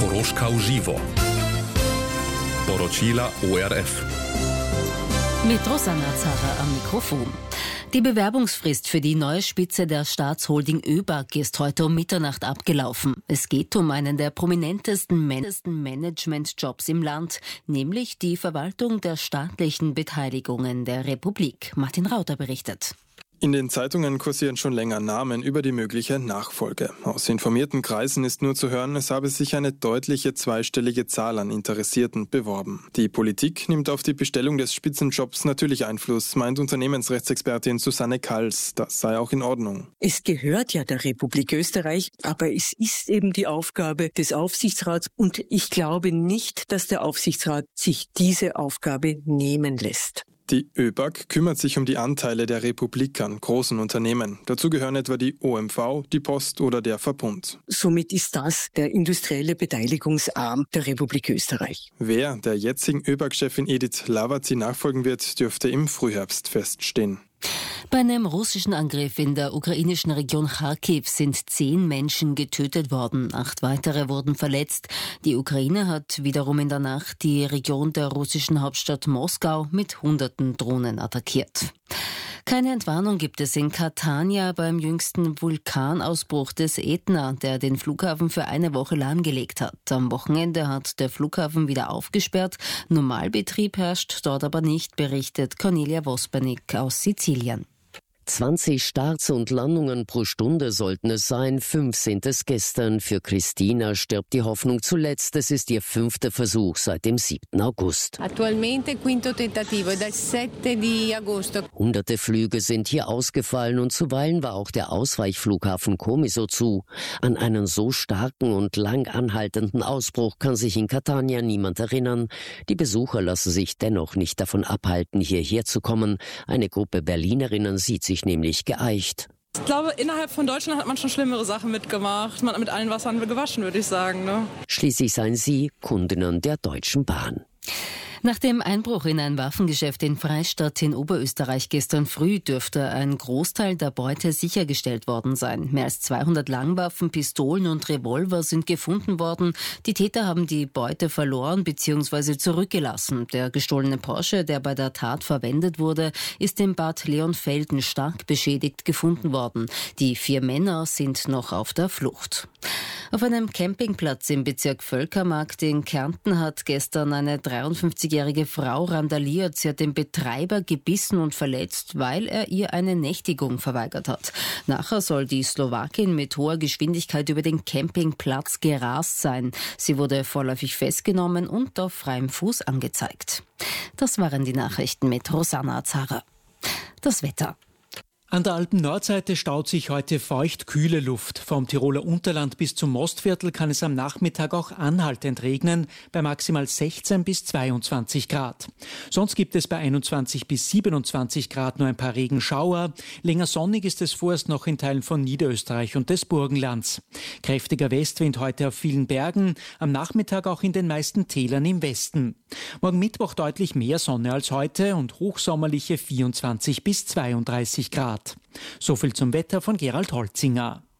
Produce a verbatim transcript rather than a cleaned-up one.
Koroška uživo. Poročila O R F. Mit Rosanna Zara am Mikrofon. Die Bewerbungsfrist für die neue Spitze der Staatsholding ÖBAG ist heute um Mitternacht abgelaufen. Es geht um einen der prominentesten Managementjobs im Land, nämlich die Verwaltung der staatlichen Beteiligungen der Republik. Martin Rauter berichtet. In den Zeitungen kursieren schon länger Namen über die mögliche Nachfolge. Aus informierten Kreisen ist nur zu hören, es habe sich eine deutliche zweistellige Zahl an Interessierten beworben. Die Politik nimmt auf die Bestellung des Spitzenjobs natürlich Einfluss, meint Unternehmensrechtsexpertin Susanne Kals. Das sei auch in Ordnung. Es gehört ja der Republik Österreich, aber es ist eben die Aufgabe des Aufsichtsrats und ich glaube nicht, dass der Aufsichtsrat sich diese Aufgabe nehmen lässt. Die ÖBAG kümmert sich um die Anteile der Republik an großen Unternehmen. Dazu gehören etwa die O M V, die Post oder der Verbund. Somit ist das der industrielle Beteiligungsarm der Republik Österreich. Wer der jetzigen ÖBAG-Chefin Edith Hlavazy nachfolgen wird, dürfte im Frühherbst feststehen. Bei einem russischen Angriff in der ukrainischen Region Charkiw sind zehn Menschen getötet worden. Acht weitere wurden verletzt. Die Ukraine hat wiederum in der Nacht die Region der russischen Hauptstadt Moskau mit hunderten Drohnen attackiert. Keine Entwarnung gibt es in Catania beim jüngsten Vulkanausbruch des Ätna, der den Flughafen für eine Woche lahmgelegt hat. Am Wochenende hat der Flughafen wieder aufgesperrt. Normalbetrieb herrscht dort aber nicht, berichtet Cornelia Vospernik aus Sizilien. zwanzig Starts und Landungen pro Stunde sollten es sein, fünf sind es gestern. Für Christina stirbt die Hoffnung zuletzt. Es ist ihr fünfter Versuch seit dem siebten August. Attualmente quinto tentativo è dal sette di agosto. Hunderte Flüge sind hier ausgefallen und zuweilen war auch der Ausweichflughafen Comiso zu. An einen so starken und lang anhaltenden Ausbruch kann sich in Catania niemand erinnern. Die Besucher lassen sich dennoch nicht davon abhalten, hierher zu kommen. Eine Gruppe Berlinerinnen sieht sich nämlich geeicht. Ich glaube, innerhalb von Deutschland hat man schon schlimmere Sachen mitgemacht. Man hat mit allen Wassern gewaschen, würde ich sagen. Ne? Schließlich seien sie Kundinnen der Deutschen Bahn. Nach dem Einbruch in ein Waffengeschäft in Freistadt in Oberösterreich gestern früh dürfte ein Großteil der Beute sichergestellt worden sein. Mehr als zweihundert Langwaffen, Pistolen und Revolver sind gefunden worden. Die Täter haben die Beute verloren bzw. zurückgelassen. Der gestohlene Porsche, der bei der Tat verwendet wurde, ist in Bad Leonfelden stark beschädigt gefunden worden. Die vier Männer sind noch auf der Flucht. Auf einem Campingplatz im Bezirk Völkermarkt in Kärnten hat gestern eine dreiundfünfzigjährige Frau randaliert. Sie hat den Betreiber gebissen und verletzt, weil er ihr eine Nächtigung verweigert hat. Nachher soll die Slowakin mit hoher Geschwindigkeit über den Campingplatz gerast sein. Sie wurde vorläufig festgenommen und auf freiem Fuß angezeigt. Das waren die Nachrichten mit Rosanna Zara. Das Wetter. An der Alpen-Nordseite staut sich heute feucht kühle Luft. Vom Tiroler Unterland bis zum Mostviertel kann es am Nachmittag auch anhaltend regnen, bei maximal sechzehn bis zweiundzwanzig Grad. Sonst gibt es bei einundzwanzig bis siebenundzwanzig Grad nur ein paar Regenschauer. Länger sonnig ist es vorerst noch in Teilen von Niederösterreich und des Burgenlands. Kräftiger Westwind heute auf vielen Bergen, am Nachmittag auch in den meisten Tälern im Westen. Morgen Mittwoch deutlich mehr Sonne als heute und hochsommerliche vierundzwanzig bis zweiunddreißig Grad. So viel zum Wetter von Gerald Holzinger.